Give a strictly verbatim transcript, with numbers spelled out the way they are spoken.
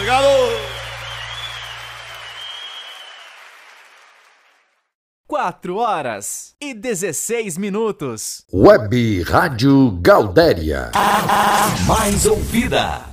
Obrigado. Quatro horas e dezesseis minutos. Web Rádio Gaudéria. A mais ouvida.